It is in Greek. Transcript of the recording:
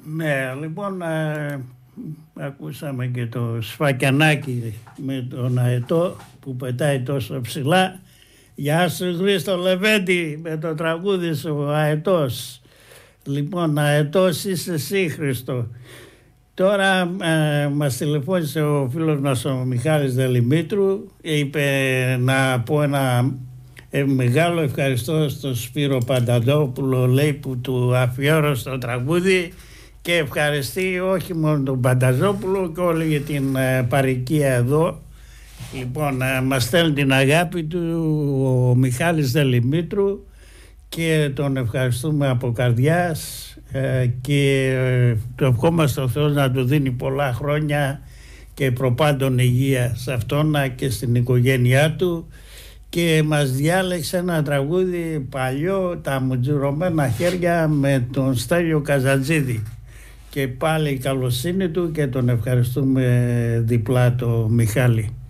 Ναι, λοιπόν, ακούσαμε και το σφακιανάκι με τον αετό που πετάει τόσο ψηλά. Γεια σου Χρήστο Λεβέντη, με το τραγούδι σου αετός. Λοιπόν, αετός είσαι εσύ Χρήστο. Τώρα μας τηλεφώνησε ο φίλος μας ο Μιχάλης Δελημήτρου, είπε να πω ένα μεγάλο ευχαριστώ στον Σπύρο Πανταζόπουλο, λέει, που του αφιέρωσε το τραγούδι, και ευχαριστεί όχι μόνο τον Πανταζόπουλο και όλη την παροικία εδώ. Λοιπόν, μας στέλνει την αγάπη του ο Μιχάλης Δελημήτρου και τον ευχαριστούμε από καρδιάς και το ευχόμαστε ο Θεός να του δίνει πολλά χρόνια και προπάντων υγεία σε αυτόν και στην οικογένειά του. Και μας διάλεξε ένα τραγούδι παλιό, τα μουτζουρωμένα χέρια, με τον Στέλιο Καζαντζίδη, και πάλι η καλοσύνη του και τον ευχαριστούμε διπλά το Μιχάλη.